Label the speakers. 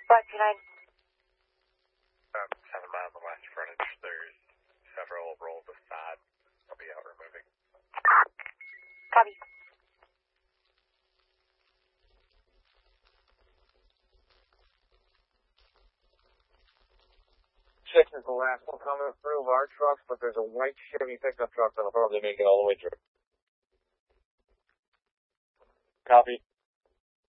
Speaker 1: 529.
Speaker 2: 7 miles of west frontage. There's several rolls of sod. I'll be out removing.
Speaker 1: Copy.
Speaker 3: Checking the last one coming through of our trucks, but there's a white Chevy pickup truck that'll probably make it all the way through. Copy.